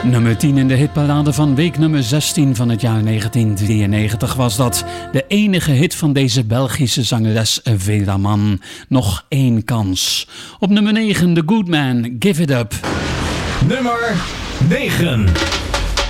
Nummer 10 in de hitparade van week nummer 16 van het jaar 1993 was dat. De enige hit van deze Belgische zangeres Veraman. Nog één kans. Op nummer 9 The Good Man, Give It Up. Nummer 9.